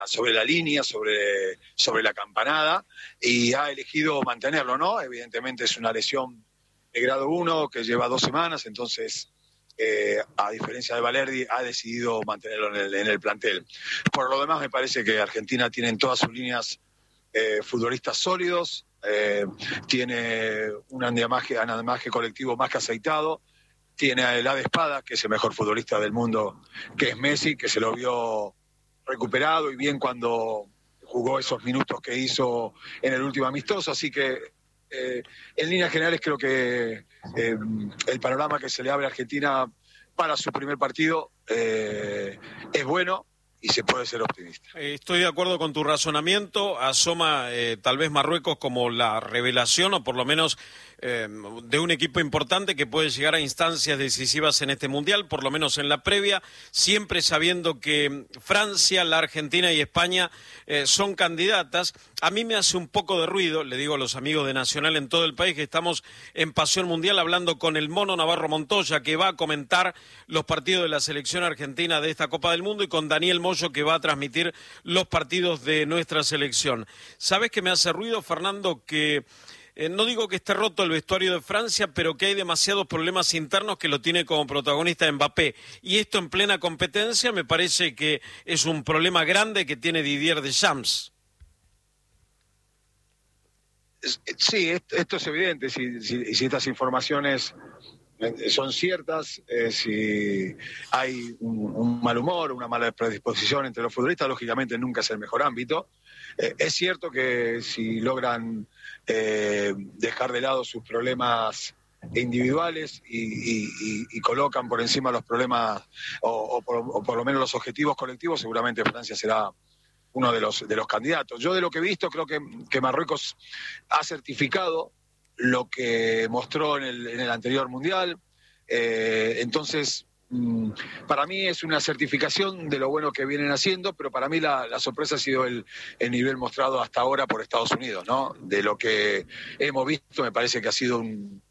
sobre la línea, sobre la campanada, y ha elegido mantenerlo, ¿no? Evidentemente es una lesión de grado 1 que lleva 2 semanas, entonces, a diferencia de Valerdi, ha decidido mantenerlo en el plantel. Por lo demás, me parece que Argentina tiene en todas sus líneas futbolistas sólidos, tiene un andamiaje colectivo más que aceitado, tiene a Elad Espada, que es el mejor futbolista del mundo, que es Messi, que se lo vio recuperado y bien cuando jugó esos minutos que hizo en el último amistoso, así que en líneas generales creo que el panorama que se le abre a Argentina para su primer partido es bueno y se puede ser optimista. Estoy de acuerdo con tu razonamiento. Asoma tal vez Marruecos como la revelación, o por lo menos de un equipo importante que puede llegar a instancias decisivas en este Mundial, por lo menos en la previa, siempre sabiendo que Francia, la Argentina y España son candidatas. A mí me hace un poco de ruido, le digo a los amigos de Nacional en todo el país, que estamos en Pasión Mundial hablando con el Mono Navarro Montoya, que va a comentar los partidos de la selección argentina de esta Copa del Mundo, y con Daniel Moyo, que va a transmitir los partidos de nuestra selección. ¿Sabes qué me hace ruido, Fernando? Que no digo que esté roto el vestuario de Francia, pero que hay demasiados problemas internos que lo tiene como protagonista Mbappé. Y esto en plena competencia me parece que es un problema grande que tiene Didier Deschamps. Sí, esto es evidente. Si estas informaciones son ciertas, si hay un mal humor, una mala predisposición entre los futbolistas, lógicamente nunca es el mejor ámbito. Es cierto que si logran dejar de lado sus problemas individuales y colocan por encima los problemas o por lo menos los objetivos colectivos, seguramente Francia será uno de los candidatos. Yo de lo que he visto creo que Marruecos ha certificado lo que mostró en el anterior Mundial, entonces para mí es una certificación de lo bueno que vienen haciendo, pero para mí la sorpresa ha sido el nivel mostrado hasta ahora por Estados Unidos, ¿no? De lo que hemos visto me parece que ha sido un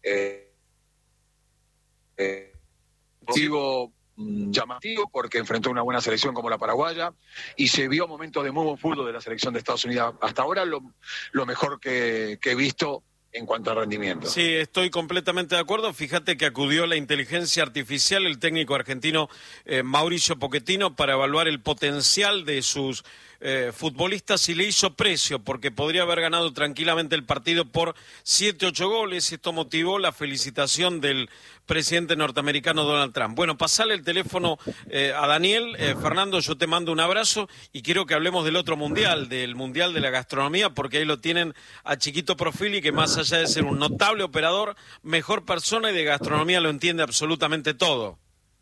llamativo, porque enfrentó una buena selección como la paraguaya y se vio momentos de muy buen fútbol de la selección de Estados Unidos. Hasta ahora lo mejor que he visto en cuanto a rendimiento. Sí, estoy completamente de acuerdo. Fíjate que acudió la inteligencia artificial, el técnico argentino Mauricio Pochettino, para evaluar el potencial de sus futbolistas, y le hizo precio, porque podría haber ganado tranquilamente el partido por 7-8 goles. Esto motivó la felicitación del presidente norteamericano Donald Trump. Bueno, pasale el teléfono a Daniel. Fernando, yo te mando un abrazo y quiero que hablemos del otro mundial, del mundial de la gastronomía, porque ahí lo tienen a Chiquito Profili, que más allá de ser un notable operador, mejor persona, y de gastronomía lo entiende absolutamente todo.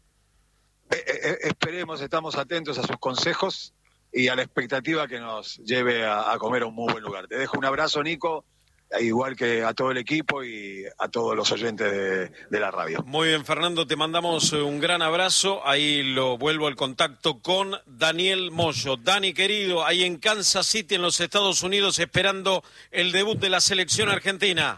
Esperemos, estamos atentos a sus consejos y a la expectativa que nos lleve a comer a un muy buen lugar. Te dejo un abrazo, Nico, igual que a todo el equipo y a todos los oyentes de la radio. Muy bien, Fernando, te mandamos un gran abrazo. Ahí lo vuelvo al contacto con Daniel Moyo. Dani, querido, ahí en Kansas City, en los Estados Unidos, esperando el debut de la selección argentina.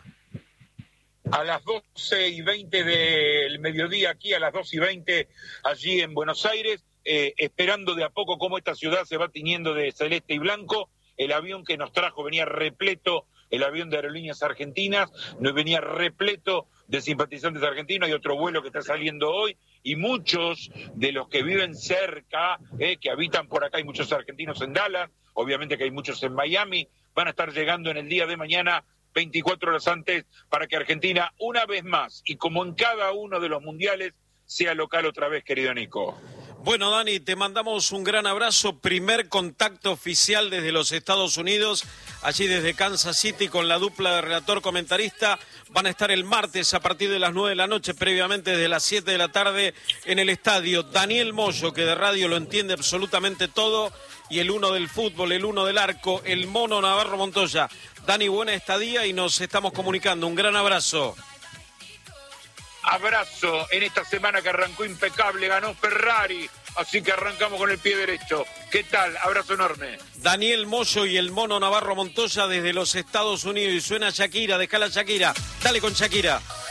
A las 12:20 del mediodía aquí, a las 2:20 allí en Buenos Aires, esperando de a poco cómo esta ciudad se va tiñendo de celeste y blanco. El avión que nos trajo venía repleto, el avión de Aerolíneas Argentinas, nos venía repleto de simpatizantes argentinos. Hay otro vuelo que está saliendo hoy, y muchos de los que viven cerca, que habitan por acá, hay muchos argentinos en Dallas, obviamente que hay muchos en Miami, van a estar llegando en el día de mañana 24 horas antes, para que Argentina, una vez más, y como en cada uno de los mundiales, sea local otra vez, querido Nico. Bueno, Dani, te mandamos un gran abrazo. Primer contacto oficial desde los Estados Unidos, allí desde Kansas City, con la dupla de relator-comentarista. Van a estar el martes a partir de las 9 de la noche, previamente desde las 7 de la tarde en el estadio. Daniel Moyo, que de radio lo entiende absolutamente todo, y el uno del fútbol, el uno del arco, el Mono Navarro Montoya. Dani, buena estadía y nos estamos comunicando. Un gran abrazo. Abrazo en esta semana que arrancó impecable, ganó Ferrari, así que arrancamos con el pie derecho. ¿Qué tal? Abrazo enorme. Daniel Moyo y el Mono Navarro Montoya desde los Estados Unidos, y suena Shakira, déjala Shakira, dale con Shakira.